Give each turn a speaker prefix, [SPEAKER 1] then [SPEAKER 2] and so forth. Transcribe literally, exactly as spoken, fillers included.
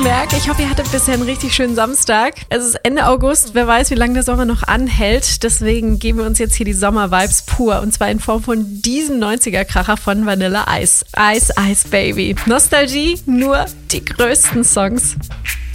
[SPEAKER 1] Merk, ich hoffe, ihr hattet bisher einen richtig schönen Samstag. Es ist Ende August, wer weiß, wie lange der Sommer noch anhält. Deswegen geben wir uns jetzt hier die Sommer-Vibes pur. Und zwar in Form von diesem neunziger-Kracher von Vanilla Ice. Ice, Ice Baby. Nostalgie, nur die größten Songs.